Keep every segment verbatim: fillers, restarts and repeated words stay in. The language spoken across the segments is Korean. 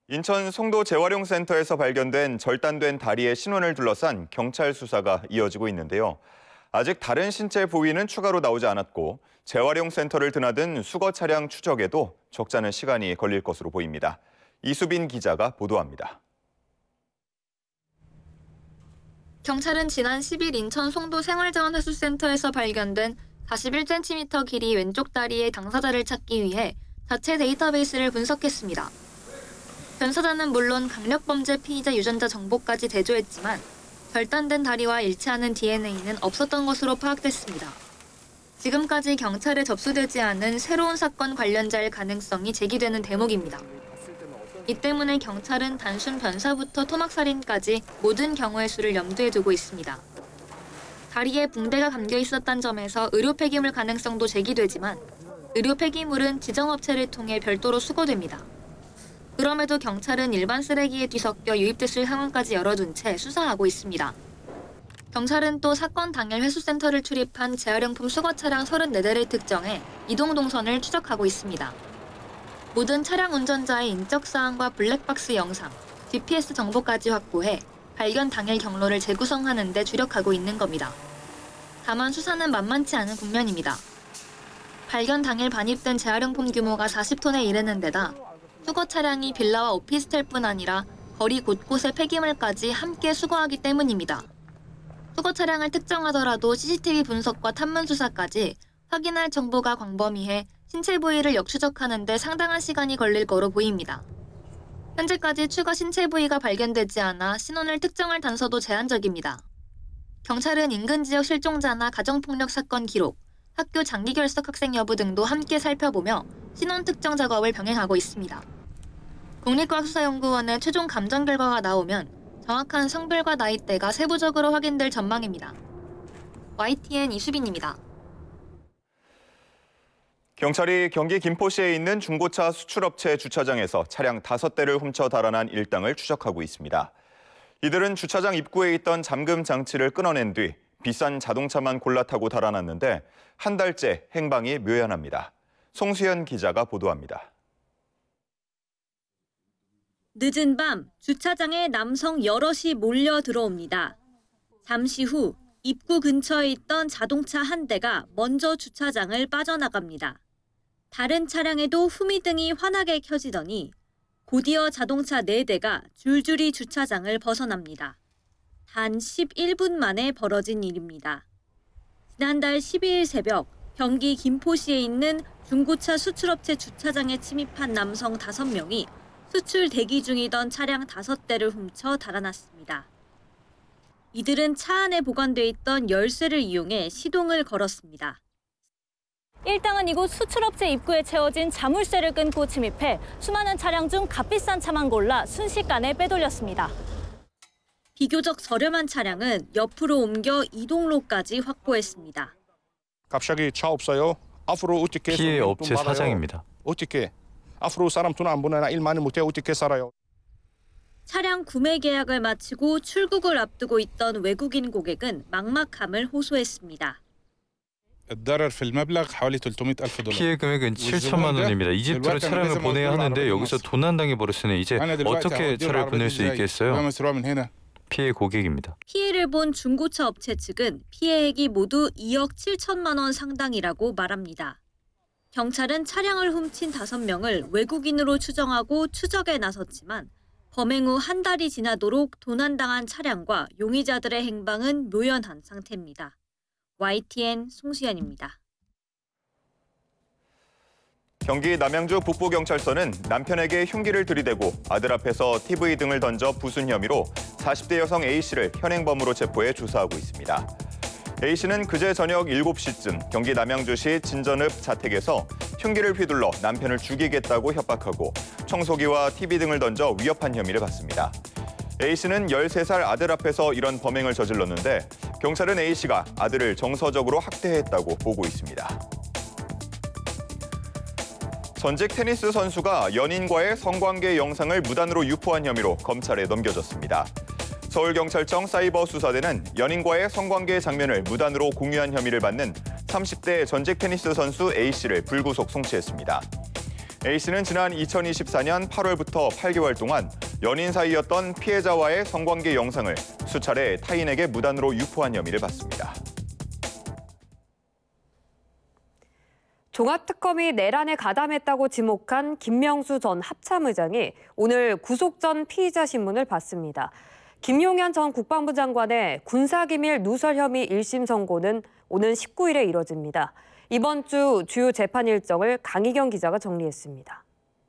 인천 송도 재활용센터에서 발견된 절단된 다리의 신원을 둘러싼 경찰 수사가 이어지고 있는데요. 아직 다른 신체 부위는 추가로 나오지 않았고 재활용센터를 드나든 수거 차량 추적에도 적잖은 시간이 걸릴 것으로 보입니다. 이수빈 기자가 보도합니다. 경찰은 지난 십 일 인천 송도 생활자원회수센터에서 발견된 사십일 센티미터 길이 왼쪽 다리의 당사자를 찾기 위해 자체 데이터베이스를 분석했습니다. 변사자는 물론 강력범죄 피의자 유전자 정보까지 대조했지만 절단된 다리와 일치하는 디엔에이는 없었던 것으로 파악됐습니다. 지금까지 경찰에 접수되지 않은 새로운 사건 관련자일 가능성이 제기되는 대목입니다. 이 때문에 경찰은 단순 변사부터 토막살인까지 모든 경우의 수를 염두에 두고 있습니다. 다리에 붕대가 감겨 있었다는 점에서 의료 폐기물 가능성도 제기되지만 의료 폐기물은 지정업체를 통해 별도로 수거됩니다. 그럼에도 경찰은 일반 쓰레기에 뒤섞여 유입됐을 상황까지 열어둔 채 수사하고 있습니다. 경찰은 또 사건 당일 회수센터를 출입한 재활용품 수거 차량 서른네 대를 특정해 이동 동선을 추적하고 있습니다. 모든 차량 운전자의 인적 사항과 블랙박스 영상, 지피에스 정보까지 확보해 발견 당일 경로를 재구성하는 데 주력하고 있는 겁니다. 다만 수사는 만만치 않은 국면입니다. 발견 당일 반입된 재활용품 규모가 사십 톤에 이르는 데다 수거 차량이 빌라와 오피스텔뿐 아니라 거리 곳곳의 폐기물까지 함께 수거하기 때문입니다. 수거 차량을 특정하더라도 씨씨티비 분석과 탐문 수사까지 확인할 정보가 광범위해 신체 부위를 역추적하는 데 상당한 시간이 걸릴 거로 보입니다. 현재까지 추가 신체 부위가 발견되지 않아 신원을 특정할 단서도 제한적입니다. 경찰은 인근 지역 실종자나 가정폭력 사건 기록, 학교 장기 결석 학생 여부 등도 함께 살펴보며 신원 특정 작업을 병행하고 있습니다. 국립과학수사연구원의 최종 감정 결과가 나오면 정확한 성별과 나이대가 세부적으로 확인될 전망입니다. 와이티엔 이수빈입니다. 경찰이 경기 김포시에 있는 중고차 수출업체 주차장에서 차량 다섯 대를 훔쳐 달아난 일당을 추적하고 있습니다. 이들은 주차장 입구에 있던 잠금 장치를 끊어낸 뒤 비싼 자동차만 골라 타고 달아났는데 한 달째 행방이 묘연합니다. 송수연 기자가 보도합니다. 늦은 밤 주차장에 남성 여럿이 몰려 들어옵니다. 잠시 후 입구 근처에 있던 자동차 한 대가 먼저 주차장을 빠져나갑니다. 다른 차량에도 후미등이 환하게 켜지더니 곧이어 자동차 네 대가 줄줄이 주차장을 벗어납니다. 단 십일 분 만에 벌어진 일입니다. 지난달 십이 일 새벽 경기 김포시에 있는 중고차 수출업체 주차장에 침입한 남성 다섯 명이 수출 대기 중이던 차량 다섯 대를 훔쳐 달아났습니다. 이들은 차 안에 보관돼 있던 열쇠를 이용해 시동을 걸었습니다. 일당은 이곳 수출업체 입구에 채워진 자물쇠를 끊고 침입해 수많은 차량 중 값비싼 차만 골라 순식간에 빼돌렸습니다. 비교적 저렴한 차량은 옆으로 옮겨 이동로까지 확보했습니다. 갑자기 차 없어요. 앞으로 어떻게 피해 업체 사장입니다. 어떻게 앞으로 사람 돈 안 보내나 일 많이 못해 어떻게 살아요. 차량 구매 계약을 마치고 출국을 앞두고 있던 외국인 고객은 막막함을 호소했습니다. 피해 금액은 칠천만 원입니다. 이집트로 차량을 보내야 하는데 여기서 도난당해 버렸으니 이제 어떻게 차를 보낼 수 있겠어요? 피해 고객입니다. 피해를 본 중고차 업체 측은 피해액이 모두 이억 칠천만 원 상당이라고 말합니다. 경찰은 차량을 훔친 다섯 명을 외국인으로 추정하고 추적에 나섰지만 범행 후 한 달이 지나도록 도난당한 차량과 용의자들의 행방은 묘연한 상태입니다. 와이티엔 송수연입니다. 경기 남양주 북부경찰서는 남편에게 흉기를 들이대고 아들 앞에서 티비 등을 던져 부순 혐의로 사십 대 여성 A씨를 현행범으로 체포해 조사하고 있습니다. A씨는 그제 저녁 일곱 시쯤 경기 남양주시 진전읍 자택에서 흉기를 휘둘러 남편을 죽이겠다고 협박하고 청소기와 티비 등을 던져 위협한 혐의를 받습니다. A씨는 열세 살 아들 앞에서 이런 범행을 저질렀는데 경찰은 A씨가 아들을 정서적으로 학대했다고 보고 있습니다. 전직 테니스 선수가 연인과의 성관계 영상을 무단으로 유포한 혐의로 검찰에 넘겨졌습니다. 서울경찰청 사이버수사대는 연인과의 성관계 장면을 무단으로 공유한 혐의를 받는 삼십 대 전직 테니스 선수 A씨를 불구속 송치했습니다. A씨는 지난 이천이십사 년 팔월부터 팔 개월 동안 연인 사이였던 피해자와의 성관계 영상을 수차례 타인에게 무단으로 유포한 혐의를 받습니다. 종합특검이 내란에 가담했다고 지목한 김명수 전 합참의장이 오늘 구속 전 피의자 신문을 받습니다. 김용현 전 국방부 장관의 군사기밀 누설 혐의 일 심 선고는 오는 십구 일에 이뤄집니다. 이번 주 주요 재판 일정을 강희경 기자가 정리했습니다.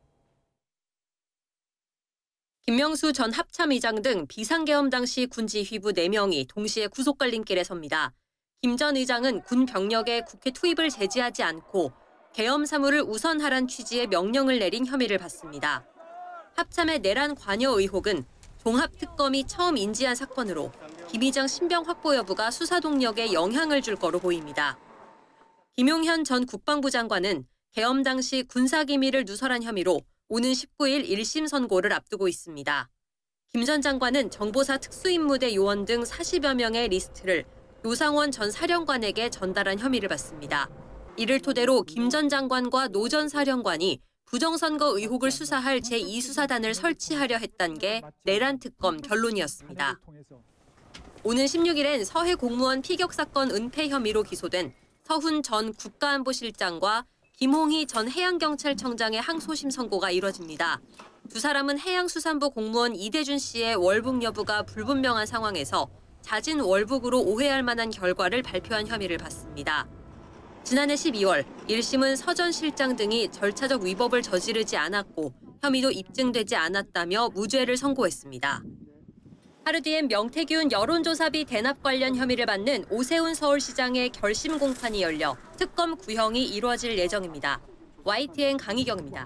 김명수 전 합참의장 등 비상계엄 당시 군지휘부 네 명이 동시에 구속갈림길에 섭니다. 김 전 의장은 군 병력의 국회 투입을 제지하지 않고 계엄 사무를 우선하란 취지의 명령을 내린 혐의를 받습니다. 합참의 내란 관여 의혹은 종합특검이 처음 인지한 사건으로 김의장 신병 확보 여부가 수사 동력에 영향을 줄 거로 보입니다. 김용현 전 국방부 장관은 계엄 당시 군사기밀을 누설한 혐의로 오는 십구 일 일 심 선고를 앞두고 있습니다. 김 전 장관은 정보사 특수임무대 요원 등 사십여 명의 리스트를 노상원 전 사령관에게 전달한 혐의를 받습니다. 이를 토대로 김 전 장관과 노 전 사령관이 부정선거 의혹을 수사할 제이 수사단을 설치하려 했던 게 내란 특검 결론이었습니다. 오는 십육 일엔 서해 공무원 피격 사건 은폐 혐의로 기소된 서훈 전 국가안보실장과 김홍희 전 해양경찰청장의 항소심 선고가 이뤄집니다. 두 사람은 해양수산부 공무원 이대준 씨의 월북 여부가 불분명한 상황에서 잦은 월북으로 오해할 만한 결과를 발표한 혐의를 받습니다. 지난해 십이 월 일 심은 서 전 실장 등이 절차적 위법을 저지르지 않았고 혐의도 입증되지 않았다며 무죄를 선고했습니다. 하루 뒤엔 명태균 여론조사비 대납 관련 혐의를 받는 오세훈 서울시장의 결심 공판이 열려 특검 구형이 이루어질 예정입니다. 와이티엔 강희경입니다.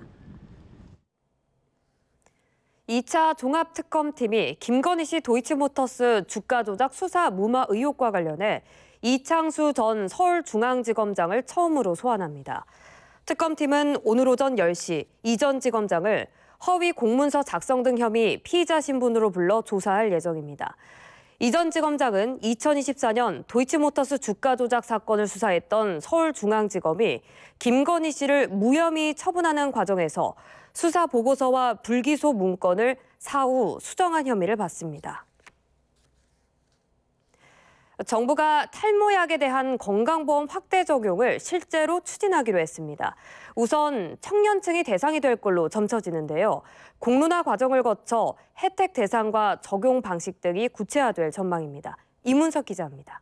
이 차 종합특검팀이 김건희 씨 도이치모터스 주가 조작 수사 무마 의혹과 관련해 이창수 전 서울중앙지검장을 처음으로 소환합니다. 특검팀은 오늘 오전 열 시 이 전 지검장을 허위 공문서 작성 등 혐의 피의자 신분으로 불러 조사할 예정입니다. 이 전 지검장은 이천이십사 년 도이치모터스 주가 조작 사건을 수사했던 서울중앙지검이 김건희 씨를 무혐의 처분하는 과정에서 수사 보고서와 불기소 문건을 사후 수정한 혐의를 받습니다. 정부가 탈모약에 대한 건강보험 확대 적용을 실제로 추진하기로 했습니다. 우선 청년층이 대상이 될 걸로 점쳐지는데요. 공론화 과정을 거쳐 혜택 대상과 적용 방식 등이 구체화될 전망입니다. 이문석 기자입니다.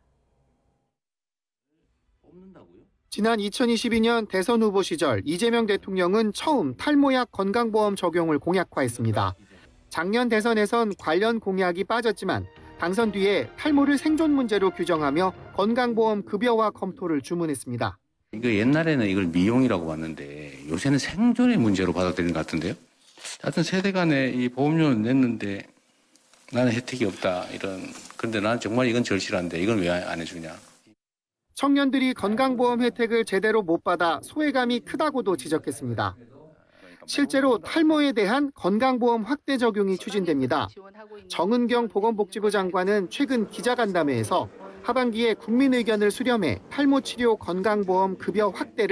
지난 이천이십이 년 대선 후보 시절 이재명 대통령은 처음 탈모약 건강보험 적용을 공약화했습니다. 작년 대선에선 관련 공약이 빠졌지만 당선 뒤에 탈모를 생존 문제로 규정하며 건강보험 급여화 검토를 주문했습니다. 이거 옛날에는 이걸 미용이라고 봤는데 요새는 생존의 문제로 받아들이는 것 같은데요. 하여튼 세대 간에 이 보험료를 냈는데 나는 혜택이 없다 이런. 그런데 나는 정말 이건 절실한데 이건 왜 안 해주냐. 청년들이 건강보험 혜택을 제대로 못 받아 소외감이 크다고도 지적했습니다. 실제로 탈모에 대한 건강보험 확대 적용이 추진됩니다. 정은경 보건복지부 장관은 최근 기자간담회에서 하반기에 국민 의견을 수렴해 탈모 치료 건강보험 급여 확대를